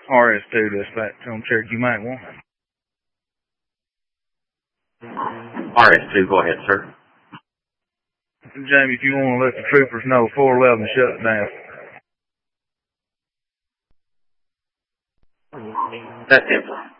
RS2 dispatch on Cherokee Mike 1. RS2, go ahead, sir. Jamie, if you want to let the troopers know, 411 shut it down. That's it.